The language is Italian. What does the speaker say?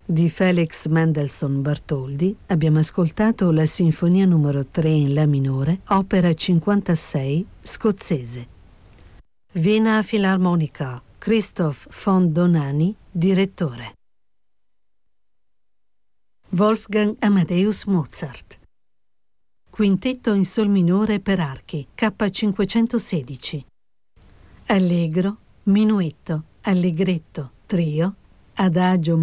Di Felix Mendelssohn Bartholdy abbiamo ascoltato la Sinfonia numero 3 in La minore, opera 56, scozzese. Vienna Philharmonica, Christoph von Donani, direttore. Wolfgang Amadeus Mozart. Quintetto in sol minore per archi, K516. Allegro, minuetto, allegretto, trio, adagio